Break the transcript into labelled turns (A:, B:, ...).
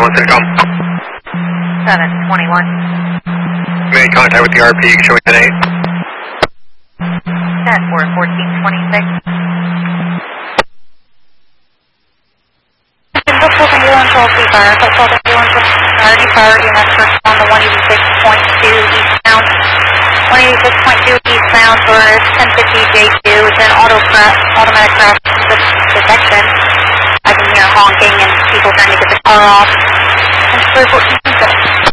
A: Citicom.
B: 721.
A: Made contact with the RP, showing 10-8.
B: 10-4-14-26. Football ambulance, all three fire. Football ambulance, priority EMS first on the 186.2 eastbound. 186.2 eastbound for 1050 J2 is an automatic crash detection. I can hear honking and people trying to get the car off. And 1426.